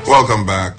Welcome back.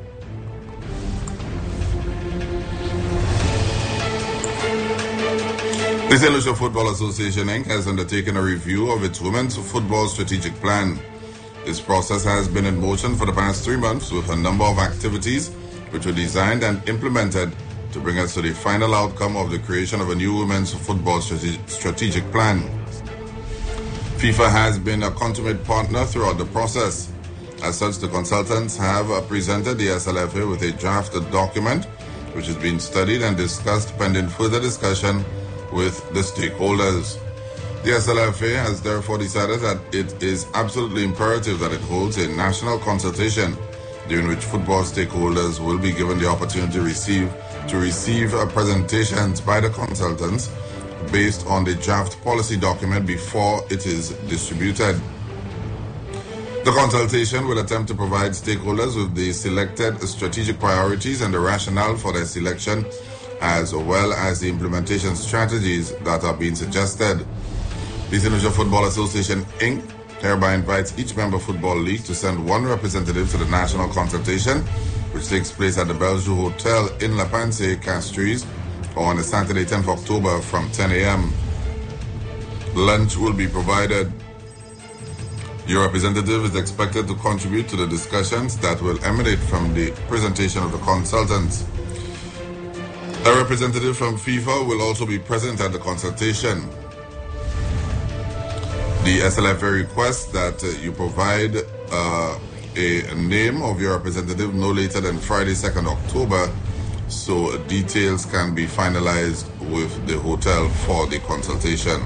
The St. Lucia Football Association Inc. has undertaken a review of its women's football strategic plan. This process has been in motion for the past 3 months with a number of activities which were designed and implemented to bring us to the final outcome of the creation of a new women's football strategic plan. FIFA has been a consummate partner throughout the process. As such, the consultants have presented the SLFA with a draft document which has been studied and discussed pending further discussion with the stakeholders. The SLFA has therefore decided that it is absolutely imperative that it holds a national consultation during which football stakeholders will be given the opportunity to receive presentations by the consultants based on the draft policy document before it is distributed. The consultation will attempt to provide stakeholders with the selected strategic priorities and the rationale for their selection, as well as the implementation strategies that are being suggested. The St. Lucia Football Association Inc. hereby invites each member football league to send one representative to the national consultation, which takes place at the Bellevue Hotel in La Panse, Castries, on Saturday, 10th October from 10 a.m. Lunch will be provided. Your representative is expected to contribute to the discussions that will emanate from the presentation of the consultants. A representative from FIFA will also be present at the consultation. The SLFA requests that you provide a name of your representative no later than Friday, 2nd October, so details can be finalized with the hotel for the consultation.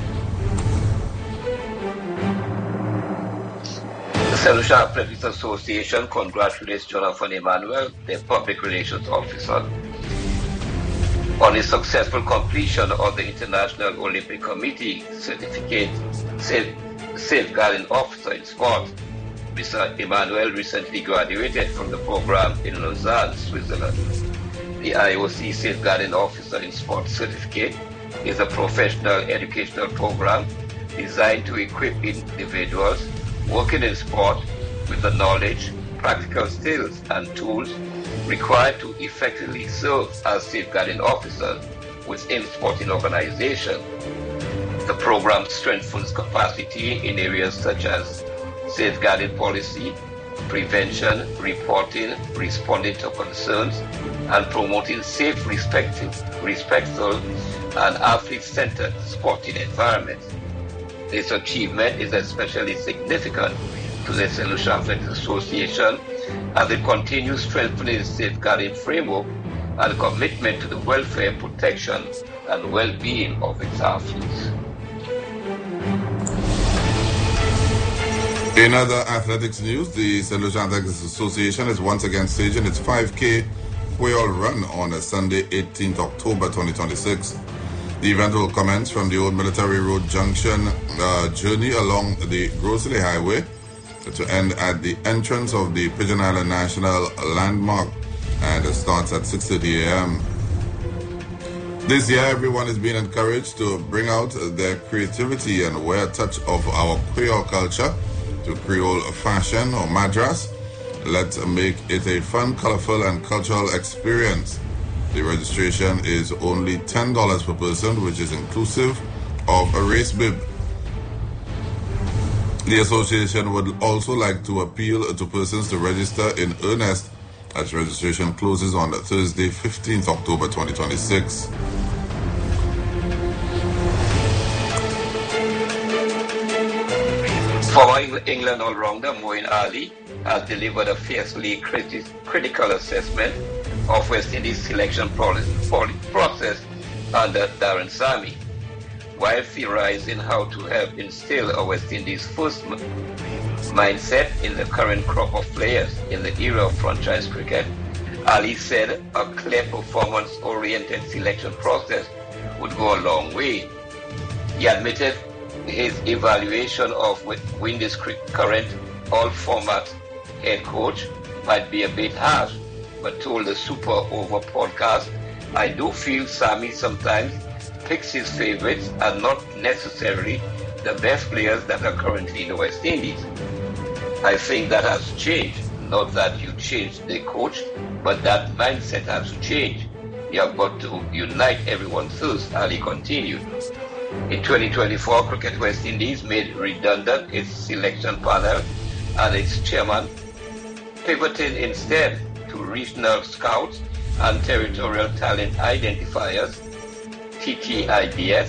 The St. Lucia Athletics Association congratulates Jonathan Emmanuel, the Public Relations Officer, on the successful completion of the International Olympic Committee Certificate Safeguarding Officer in Sport. Mr. Emmanuel recently graduated from the program in Lausanne, Switzerland. The IOC Safeguarding Officer in Sport Certificate is a professional educational program designed to equip individuals working in sport with the knowledge, practical skills, and tools required to effectively serve as safeguarding officers within sporting organizations. The program strengthens capacity in areas such as safeguarding policy, prevention, reporting, responding to concerns, and promoting safe, respectful, and athlete-centered sporting environments. This achievement is especially significant to the St. Lucia Athletics Association as it continues strengthening its safeguarding framework and commitment to the welfare, protection, and well-being of its athletes. In other athletics news, the St. Lucia Athletics Association is once again staging its 5K Quail Run on Sunday, 18th October 2026. The event will commence from the Old Military Road Junction journey along the Grocery Highway to end at the entrance of the Pigeon Island National Landmark, and it starts at 6:30 a.m. This year, everyone is being encouraged to bring out their creativity and wear a touch of our Creole culture to Creole fashion or madras. Let's make it a fun, colorful, and cultural experience. The registration is only $10 per person, which is inclusive of a race bib. The association would also like to appeal to persons to register in earnest as registration closes on Thursday, 15th October 2026. Former England all-rounder Moeen Ali has delivered a fiercely critical assessment of West Indies selection process under Darren Sammy, while theorizing how to help instill a West Indies first mindset in the current crop of players in the era of franchise cricket. Ali said a clear performance-oriented selection process would go a long way. He admitted his evaluation of Windies' current all-format head coach might be a bit harsh, but told the Super Over podcast, "I do feel Sammy sometimes picks his favorites and not necessarily the best players that are currently in the West Indies. I think that has changed not that you change the coach, but that mindset has to change. You have got to unite everyone first, Ali continued. In 2024, Cricket West Indies made redundant its selection panel and its chairman, pivoting instead to regional scouts and territorial talent identifiers, TTIDS,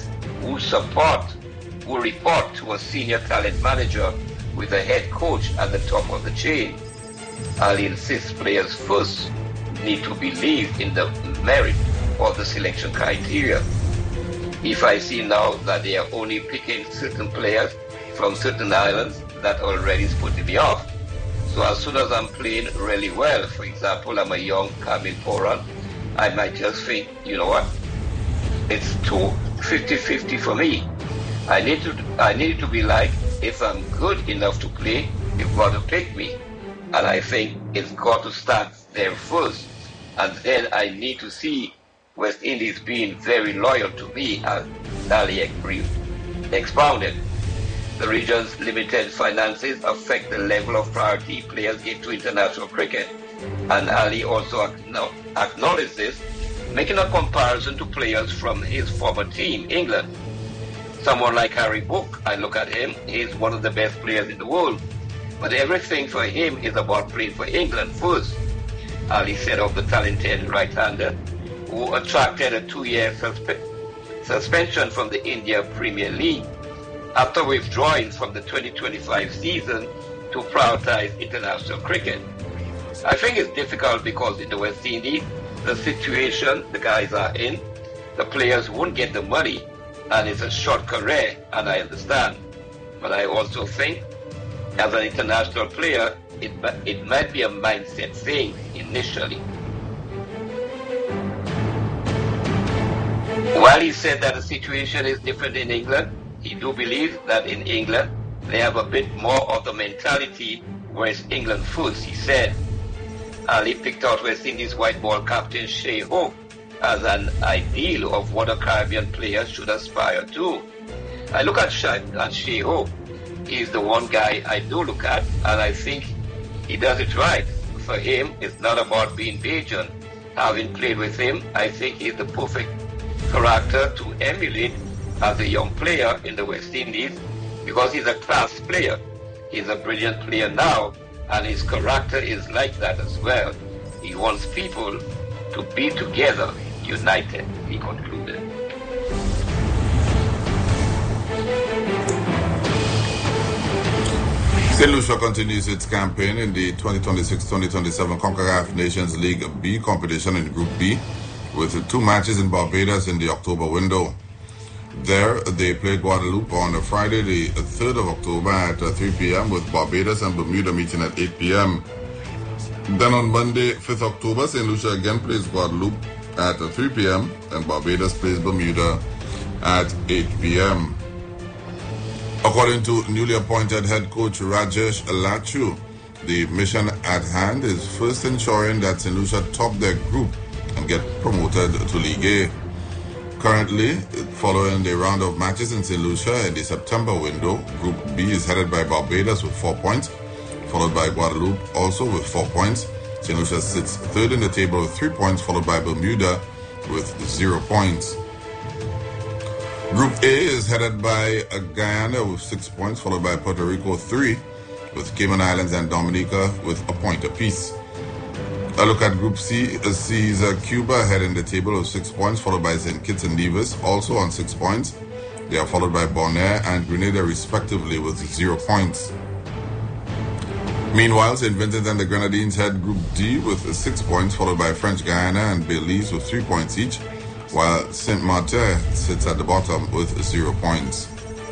who report to a senior talent manager with a head coach at the top of the chain. Ali insists players first need to believe in the merit of the selection criteria. If I see now that they are only picking certain players from certain islands, that already is putting me off. So as soon as I'm playing really well, for example, I'm a young Kamil Poran, I might just think, you know what, it's 50-50 for me. I need to be like, if I'm good enough to play, you've got to pick me. And I think it's got to start there first. And then I need to see West Indies being very loyal to me, as Ali expounded. The region's limited finances affect the level of priority players give to international cricket. And Ali also acknowledged this, making a comparison to players from his former team, England. Someone like Harry Book, I look at him, he's one of the best players in the world. But everything for him is about playing for England first. Ali said of the talented right-hander, who attracted a 2-year suspension from the India Premier League after withdrawing from the 2025 season to prioritize international cricket. I think it's difficult because in the West Indies, the situation the guys are in, the players won't get the money, and it's a short career, and I understand. But I also think, as an international player, it might be a mindset thing initially. While he said that the situation is different in England, he do believe that in England, they have a bit more of the mentality where it's England first, he said. Ali picked out West Indies white ball captain Shai Hope as an ideal of what a Caribbean player should aspire to. I look at Shai Hope. He's the one guy I do look at, and I think he does it right. For him, it's not about being Bajan. Having played with him, I think he's the perfect character to emulate as a young player in the West Indies because he's a class player. He's a brilliant player now, and his character is like that as well. He wants people to be together, united, he concluded. St. Lucia continues its campaign in the 2026-2027 CONCACAF Nations League B competition in Group B with 2 matches in Barbados in the October window. There, they played Guadeloupe on Friday, the 3rd of October at 3 p.m. with Barbados and Bermuda meeting at 8 p.m. Then on Monday, 5th October, St. Lucia again plays Guadeloupe at 3 p.m. and Barbados plays Bermuda at 8 p.m. According to newly appointed head coach Rajesh Alachu, the mission at hand is first ensuring that St. Lucia top their group and get promoted to League A. Currently, following the round of matches in St. Lucia in the September window, Group B is headed by Barbados with 4 points, followed by Guadeloupe also with 4 points. St. Lucia sits third in the table with 3 points, followed by Bermuda with 0 points. Group A is headed by Guyana with 6 points, followed by Puerto Rico 3, with Cayman Islands and Dominica with a point apiece. A look at Group C sees Cuba ahead in the table with 6 points, followed by St. Kitts and Nevis also on 6 points. They are followed by Bonaire and Grenada respectively with 0 points. Meanwhile, St. Vincent and the Grenadines head Group D with 6 points, followed by French Guiana and Belize with 3 points each, while Saint Martin sits at the bottom with 0 points.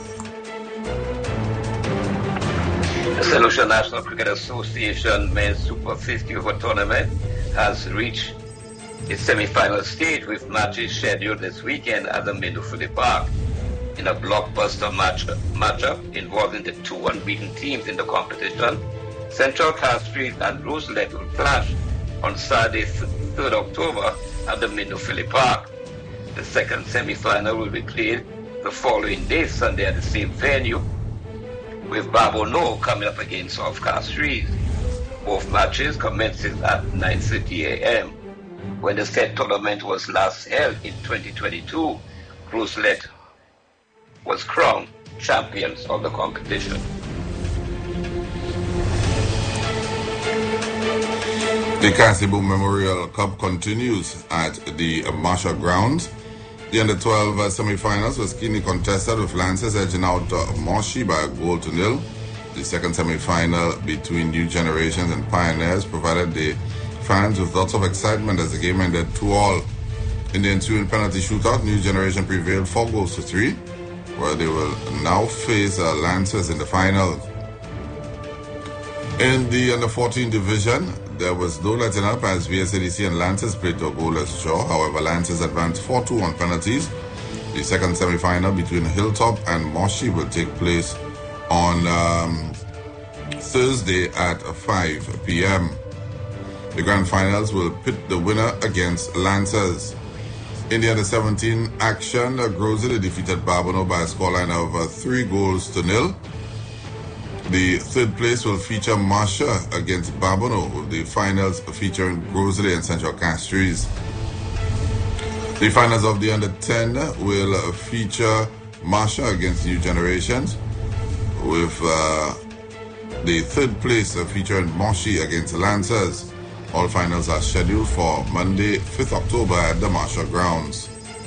The St. Lucia National Cricket Association Men's Super 50 Over Tournament has reached its semi-final stage with matches scheduled this weekend at the Mindufuli Park. In a blockbuster matchup involving the 2 unbeaten teams in the competition, Central Castries and Roselet will clash on Saturday, 3rd October at the Mindufuli Park. The second semi-final will be played the following day, Sunday, at the same venue, with Babono coming up against South Castries. Both matches commences at 9:30 a.m. When the said tournament was last held in 2022, Cruzelet was crowned champions of the competition. The Casibo Memorial Cup continues at the Marsha grounds. The under-12 semi-finals was keenly contested, with Lancers edging out Moshi by a goal to nil. The second semi-final between New Generations and Pioneers provided the fans with lots of excitement as the game ended 2-2. In the ensuing penalty shootout, New Generation prevailed 4-3, where they will now face Lancers in the final. In the under-14 division, there was no letting up as VSADC and Lancers played to a goalless draw. However, Lancers advanced 4-2 on penalties. The second semi-final between Hilltop and Moshi will take place on Thursday at 5 p.m. The grand finals will pit the winner against Lancers. In the under-17 action, Grosely defeated Babonneau by a scoreline of 3-0. The third place will feature Marsha against Babonneau, with the finals featuring Grosely and Central Castries. The finals of the under-10 will feature Marsha against New Generations, with the third place featuring Moshi against Lancers. All finals are scheduled for Monday, 5th October at the Marsha grounds.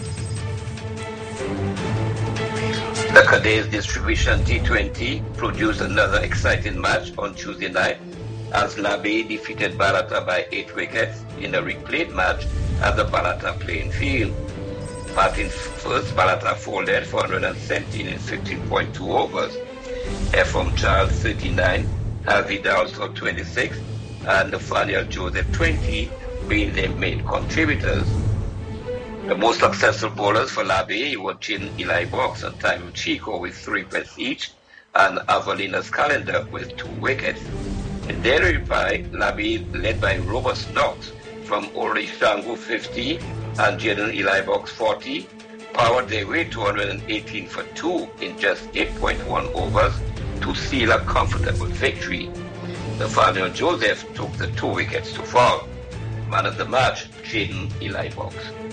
The Cadays Distribution T20 produced another exciting match on Tuesday night as Labé defeated Balata by 8 wickets in a replayed match at the Balata playing field. Batting first, Balata folded 417 in 15.2 overs. Ephraim Charles 39, Harvey Dowsall 26, and Nathaniel Joseph 20 being their main contributors. The most successful bowlers for Labé were Jaden Eli Box and Time Chico with 3 wickets each, and Avalinas Calendar with 2 wickets. In their reply, Labé, led by Robert Knox from Ulrich Shangu 50 and Jaden Eli Box 40, powered their way to 118 for 2 in just 8.1 overs to seal a comfortable victory. Nathaniel Joseph took the 2 wickets to fall. Man of the match, Jaden Eli Box.